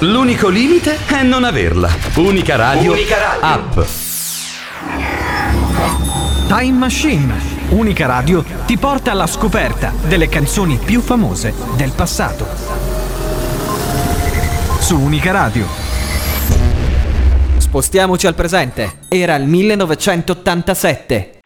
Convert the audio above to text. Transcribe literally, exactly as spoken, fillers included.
L'unico limite è non averla. Unica Radio, Unica Radio. App. Time Machine. Unica Radio ti porta alla scoperta delle canzoni più famose del passato. Su Unica Radio. Spostiamoci al presente. Era il millenovecentottantasette.